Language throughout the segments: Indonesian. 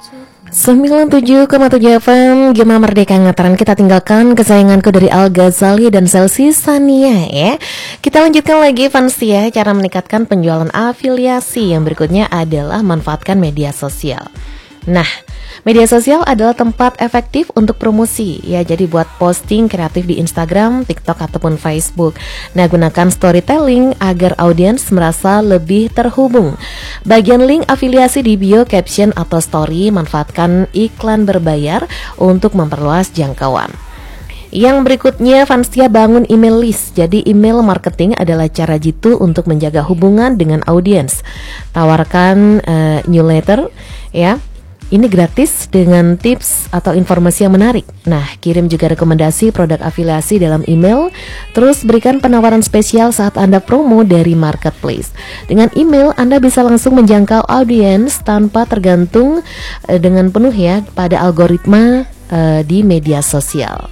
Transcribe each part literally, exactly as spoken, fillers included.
sembilan puluh tujuh koma tujuh F M Gema Merdeka Ngataran. Kita tinggalkan kesayanganku dari Al Ghazali dan Selsi Sania ya. Kita lanjutkan lagi Fansia, cara meningkatkan penjualan afiliasi. Yang berikutnya adalah manfaatkan media sosial. Nah, media sosial adalah tempat efektif untuk promosi ya. Jadi buat posting kreatif di Instagram, TikTok ataupun Facebook. Nah, gunakan storytelling agar audiens merasa lebih terhubung. Bagian link afiliasi di bio, caption atau story. Manfaatkan iklan berbayar untuk memperluas jangkauan. Yang berikutnya, Fansia, bangun email list. Jadi email marketing adalah cara jitu untuk menjaga hubungan dengan audiens. Tawarkan uh, newsletter ya. Ini gratis dengan tips atau informasi yang menarik. Nah, kirim juga rekomendasi produk afiliasi dalam email. Terus berikan penawaran spesial saat Anda promo dari marketplace. Dengan email, Anda bisa langsung menjangkau audiens tanpa tergantung uh, dengan penuh ya pada algoritma uh, di media sosial.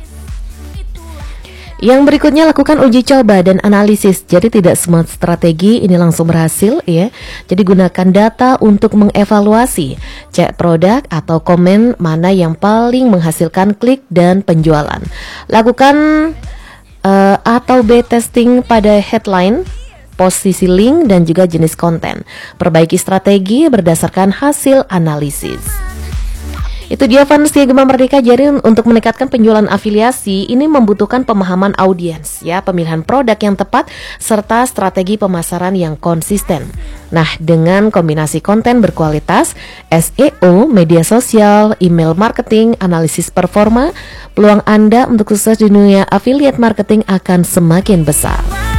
Yang berikutnya, lakukan uji coba dan analisis. Jadi tidak semua strategi ini langsung berhasil ya. Jadi gunakan data untuk mengevaluasi. Cek produk atau komen mana yang paling menghasilkan klik dan penjualan. Lakukan uh, atau B testing pada headline, posisi link dan juga jenis konten. Perbaiki strategi berdasarkan hasil analisis. Itu dia Fansia Gema Merdeka. Jadi untuk meningkatkan penjualan afiliasi ini membutuhkan pemahaman audiens ya, pemilihan produk yang tepat serta strategi pemasaran yang konsisten. Nah, dengan kombinasi konten berkualitas, S E O, media sosial, email marketing, analisis performa, peluang Anda untuk sukses di dunia affiliate marketing akan semakin besar.